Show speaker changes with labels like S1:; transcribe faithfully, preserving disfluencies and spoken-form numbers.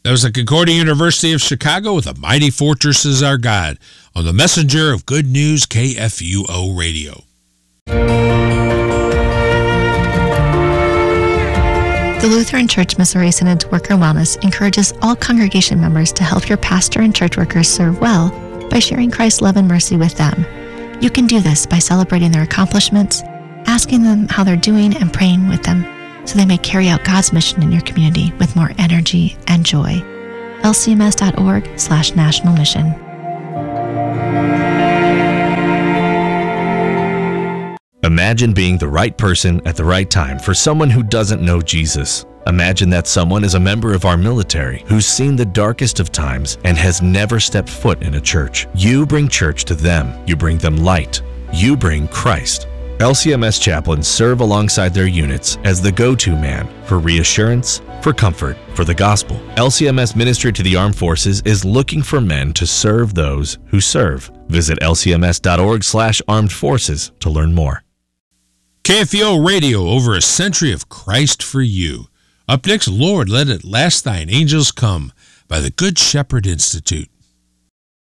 S1: That was the Concordia University of Chicago with A Mighty Fortress Is Our God on the Messenger of Good News K F U O Radio.
S2: The Lutheran Church Missouri Synod's Worker Wellness encourages all congregation members to help your pastor and church workers serve well by sharing Christ's love and mercy with them. You can do this by celebrating their accomplishments, asking them how they're doing, and praying with them so they may carry out God's mission in your community with more energy and joy. L C M S dot org slash national mission.
S3: Imagine being the right person at the right time for someone who doesn't know Jesus. Imagine that someone is a member of our military who's seen the darkest of times and has never stepped foot in a church. You bring church to them. You bring them light. You bring Christ. L C M S chaplains serve alongside their units as the go-to man for reassurance, for comfort, for the gospel. L C M S Ministry to the Armed Forces is looking for men to serve those who serve. Visit L C M S dot org slash armed forces to learn more.
S1: K F U O Radio, over a century of Christ for you. Up next, Lord, Let It Last Thine Angels Come by the Good Shepherd Institute.